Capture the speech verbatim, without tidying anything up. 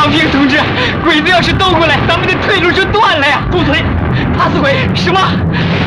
王平同志，鬼子要是斗过来，咱们的退路就断了呀！ 住嘴！怕死鬼！ 什么？